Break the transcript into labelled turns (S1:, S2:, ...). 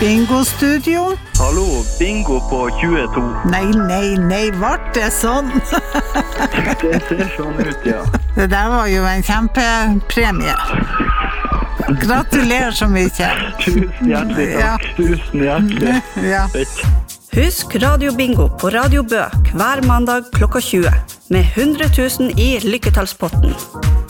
S1: Bingo-studio?
S2: Hallo, bingo på 22.
S1: Nei, vart det sånn?
S2: Det ser sånn ut, ja.
S1: Det der var jo en kjempepremie. Gratulerer så mye.
S2: Tusen hjertelig takk.
S1: Ja.
S2: Tusen hjertelig.
S1: Ja.
S3: Husk Radio Bingo på Radio Bø hver mandag klokka 20 med 100 000 i lykketallspotten.